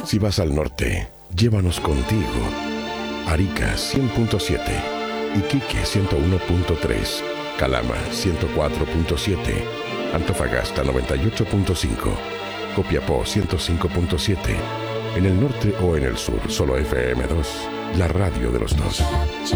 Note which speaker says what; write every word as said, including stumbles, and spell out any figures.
Speaker 1: Si vas al norte, llévanos contigo. Arica cien punto siete, Iquique ciento uno punto tres, Calama ciento cuatro punto siete, Antofagasta noventa y ocho punto cinco, Copiapó ciento cinco punto siete. En el norte o en el sur, solo F M dos, la radio de los dos.